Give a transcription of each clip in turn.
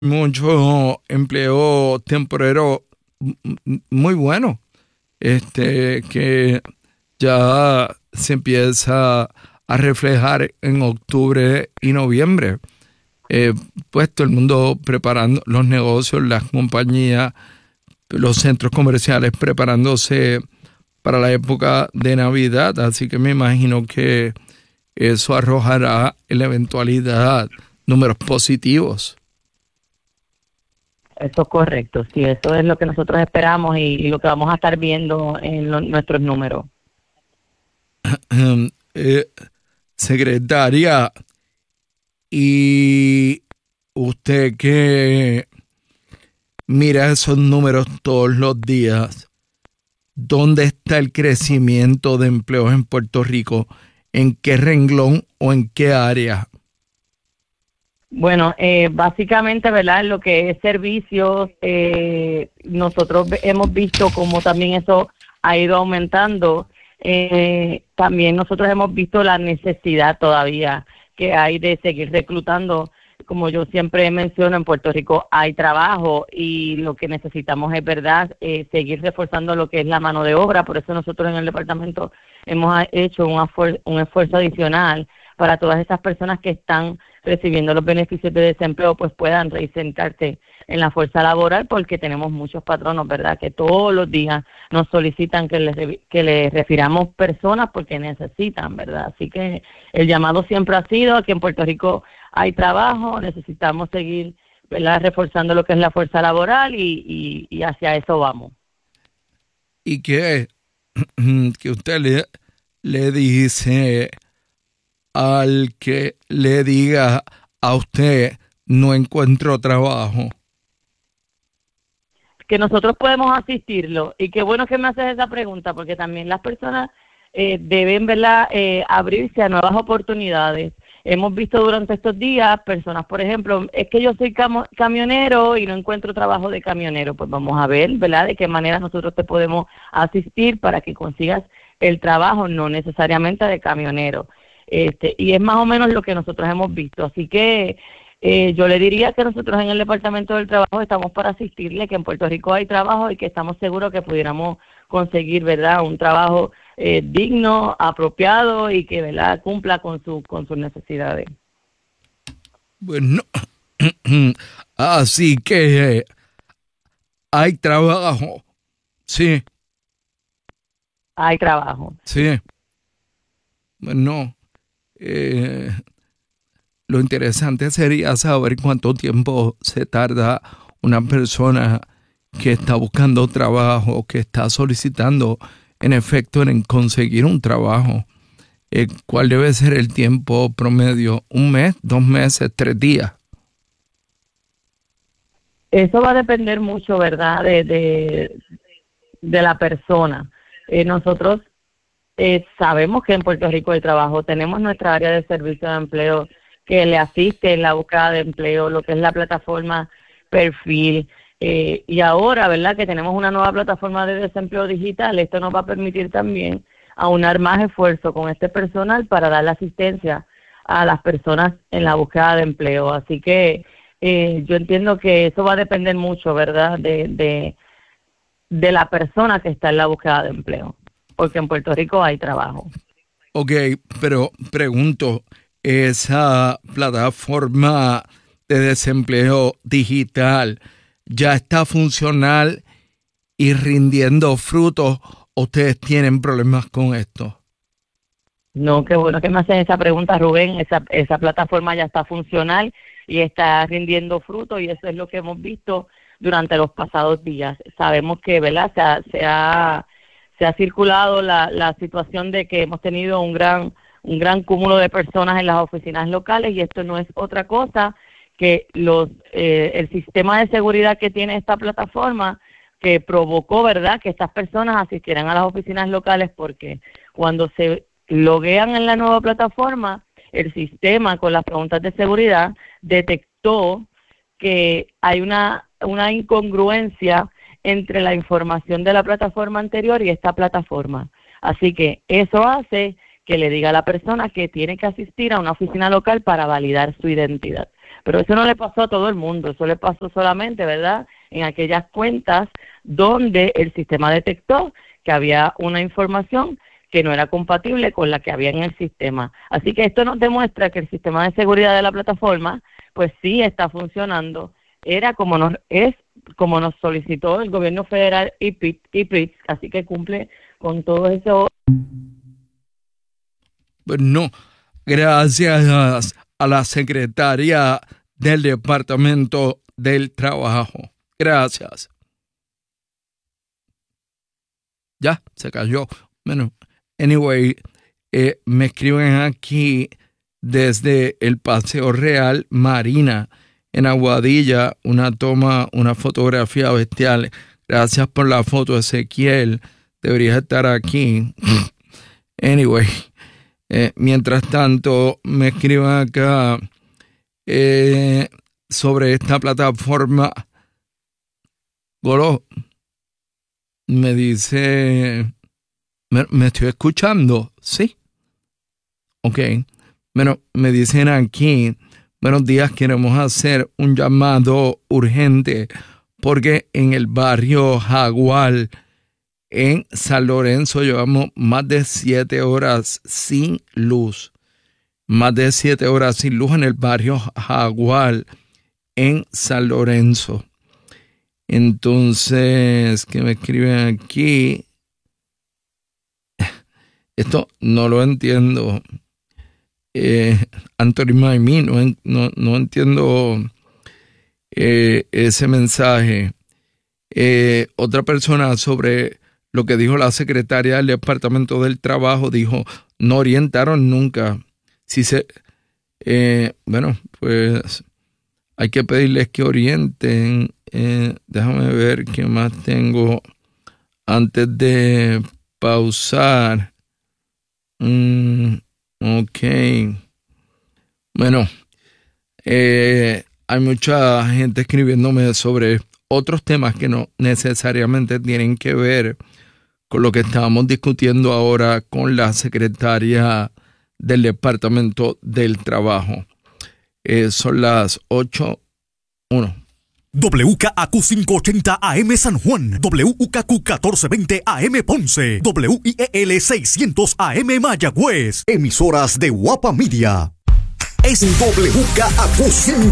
mucho empleo temporero muy bueno, que ya se empieza a reflejar en octubre y noviembre. Eh, pues todo el mundo preparando los negocios, las compañías, los centros comerciales preparándose para la época de Navidad, así que me imagino que eso arrojará en la eventualidad números positivos. Eso es correcto, sí, eso es lo que nosotros esperamos y lo que vamos a estar viendo en nuestros números. Eh, Secretaria, y usted que mira esos números todos los días, ¿dónde está el crecimiento de empleos en Puerto Rico? ¿En qué renglón o en qué área? Bueno, básicamente, ¿verdad? En lo que es servicios, nosotros hemos visto cómo también eso ha ido aumentando. También nosotros hemos visto la necesidad todavía que hay de seguir reclutando. Como yo siempre menciono, en Puerto Rico hay trabajo y lo que necesitamos es, ¿verdad?, seguir reforzando lo que es la mano de obra. Por eso nosotros en el departamento hemos hecho un esfuerzo adicional para todas esas personas que están recibiendo los beneficios de desempleo, pues puedan reinsertarse en la fuerza laboral, porque tenemos muchos patronos, ¿verdad?, que todos los días nos solicitan que les refiramos personas porque necesitan, ¿verdad? Así que el llamado siempre ha sido que en Puerto Rico hay trabajo, necesitamos seguir, ¿verdad?, reforzando lo que es la fuerza laboral y hacia eso vamos. Y que usted le dice al que le diga a usted no encuentro trabajo. Que nosotros podemos asistirlo. Y qué bueno que me haces esa pregunta, porque también las personas deben, ¿verdad?, abrirse a nuevas oportunidades. Hemos visto durante estos días personas, por ejemplo, es que yo soy camionero y no encuentro trabajo de camionero. Pues vamos a ver, ¿verdad?, de qué manera nosotros te podemos asistir para que consigas el trabajo, no necesariamente de camionero. Y es más o menos lo que nosotros hemos visto. Así que yo le diría que nosotros en el Departamento del Trabajo estamos para asistirle, que en Puerto Rico hay trabajo y que estamos seguros que pudiéramos conseguir, ¿verdad?, un trabajo digno, apropiado y que, ¿verdad?, cumpla con sus necesidades. Bueno, así que hay trabajo. Sí, Hay trabajo, sí. sí. Bueno, eh, lo interesante sería saber cuánto tiempo se tarda una persona que está buscando trabajo, que está solicitando en efecto en conseguir un trabajo. ¿Cuál debe ser el tiempo promedio? ¿Un mes, 2 meses, 3 días? Eso va a depender mucho, ¿verdad?, de la persona. Nosotros sabemos que en Puerto Rico hay trabajo, tenemos nuestra área de servicio de empleo que le asiste en la búsqueda de empleo, lo que es la plataforma Perfil, y ahora, ¿verdad?, que tenemos una nueva plataforma de desempleo digital. Esto nos va a permitir también aunar más esfuerzo con este personal para dar la asistencia a las personas en la búsqueda de empleo. Así que yo entiendo que eso va a depender mucho, ¿verdad?, de la persona que está en la búsqueda de empleo, porque en Puerto Rico hay trabajo. Ok, pero pregunto, ¿esa plataforma de desempleo digital ya está funcional y rindiendo frutos? ¿O ustedes tienen problemas con esto? No, qué bueno que me hacen esa pregunta, Rubén. Esa plataforma ya está funcional y está rindiendo frutos, y eso es lo que hemos visto durante los pasados días. Sabemos que, ¿verdad?, se ha circulado la situación de que hemos tenido un gran cúmulo de personas en las oficinas locales, y esto no es otra cosa que el sistema de seguridad que tiene esta plataforma, que provocó, ¿verdad?, que estas personas asistieran a las oficinas locales, porque cuando se loguean en la nueva plataforma, el sistema con las preguntas de seguridad detectó que hay una incongruencia entre la información de la plataforma anterior y esta plataforma. Así que eso hace que le diga a la persona que tiene que asistir a una oficina local para validar su identidad. Pero eso no le pasó a todo el mundo, eso le pasó solamente, ¿verdad?, en aquellas cuentas donde el sistema detectó que había una información que no era compatible con la que había en el sistema. Así que esto nos demuestra que el sistema de seguridad de la plataforma, pues sí está funcionando. Era como nos solicitó el gobierno federal y PRITS, así que cumple con todo eso. No, gracias a la secretaria del Departamento del Trabajo. Gracias. Ya, se cayó. Bueno, anyway, me escriben aquí desde el Paseo Real Marina, en Aguadilla, una fotografía bestial. Gracias por la foto, Ezequiel. Deberías estar aquí. Anyway, mientras tanto, me escriben acá sobre esta plataforma. Golo, me dice, ¿me estoy escuchando? Sí. Ok. Bueno, me dicen aquí, buenos días, queremos hacer un llamado urgente porque en el barrio Jaguar, en San Lorenzo, llevamos más de 7 horas sin luz. Más de 7 horas sin luz en el barrio Jaguar, en San Lorenzo. Entonces, ¿qué me escriben aquí? Esto no lo entiendo. Anthony Maimí, no entiendo ese mensaje. Otra persona sobre lo que dijo la secretaria del Departamento del Trabajo, dijo, no orientaron nunca. Bueno, pues hay que pedirles que orienten. Déjame ver qué más tengo antes de pausar. Ok. Bueno, hay mucha gente escribiéndome sobre otros temas que no necesariamente tienen que ver con lo que estábamos discutiendo ahora con la secretaria del Departamento del Trabajo. Son las 8:01. WKAQ 580 AM San Juan, WKQ 1420 AM Ponce, WIEL 600 AM Mayagüez. Emisoras de Guapa Media. Es WKAQ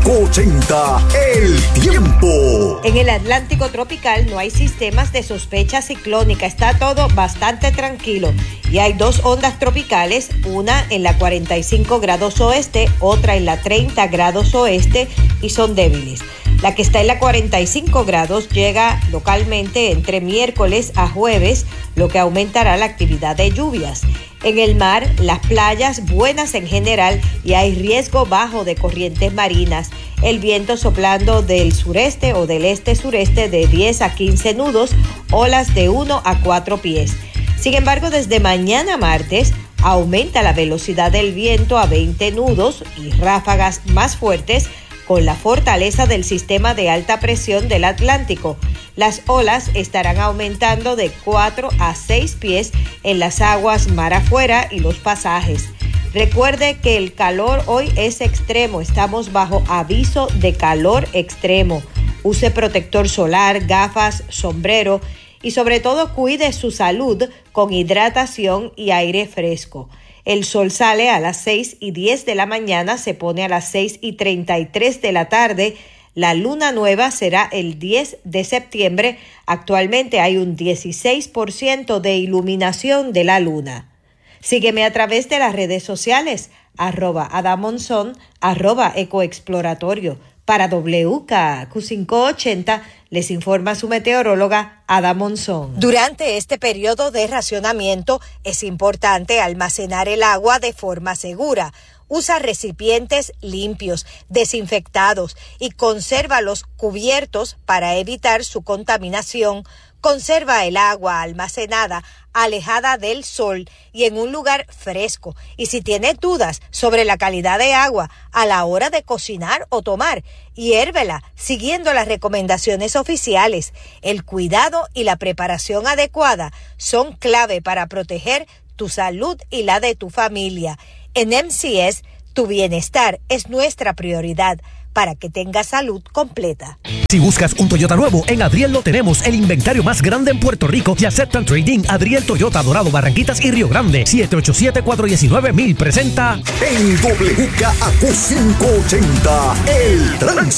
580, El Tiempo. En el Atlántico tropical no hay sistemas de sospecha ciclónica, está todo bastante tranquilo. Y hay 2 ondas tropicales, una en la 45 grados oeste, otra en la 30 grados oeste, y son débiles. La que está en la 45 grados llega localmente entre miércoles a jueves, lo que aumentará la actividad de lluvias. En el mar, las playas buenas en general y hay riesgo bajo de corrientes marinas. El viento soplando del sureste o del este-sureste de 10 a 15 nudos, olas de 1 a 4 pies. Sin embargo, desde mañana martes, aumenta la velocidad del viento a 20 nudos y ráfagas más fuertes con la fortaleza del sistema de alta presión del Atlántico. Las olas estarán aumentando de 4 a 6 pies en las aguas mar afuera y los pasajes. Recuerde que el calor hoy es extremo, estamos bajo aviso de calor extremo. Use protector solar, gafas, sombrero y sobre todo cuide su salud con hidratación y aire fresco. El sol sale a las 6:10 de la mañana, se pone a las 6:33 de la tarde. La luna nueva será el 10 de septiembre. Actualmente hay un 16% de iluminación de la luna. Sígueme a través de las redes sociales, @adamonzon, @ecoexploratorio. Para WKAQ 580 les informa su meteoróloga Ada Monzón. Durante este periodo de racionamiento es importante almacenar el agua de forma segura. Usa recipientes limpios, desinfectados y consérvalos cubiertos para evitar su contaminación. Conserva el agua almacenada alejada del sol y en un lugar fresco. Y si tiene dudas sobre la calidad de agua a la hora de cocinar o tomar, hiérvela siguiendo las recomendaciones oficiales. El cuidado y la preparación adecuada son clave para proteger tu salud y la de tu familia. En MCS, tu bienestar es nuestra prioridad. para que tengas salud completa. Si buscas un Toyota nuevo, en Adriel lo tenemos, el inventario más grande en Puerto Rico y aceptan trading. Adriel Toyota, Dorado, Barranquitas y Río Grande. 787-419-1000 presenta En WKAQ 580, El Tránsito.